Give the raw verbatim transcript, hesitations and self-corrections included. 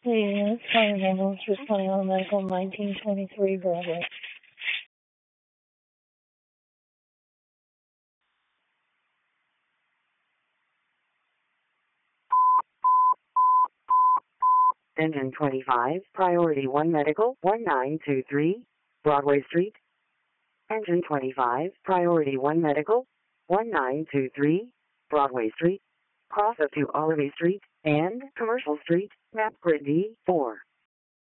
The fire ambulance responding on medical nineteen twenty-three Broadway. Engine twenty-five, Priority one Medical, one nine two three, Broadway Street. Engine twenty-five, Priority one Medical, one nine two three, Broadway Street. Cross up to Olivey Street and Commercial Street, map grid D four.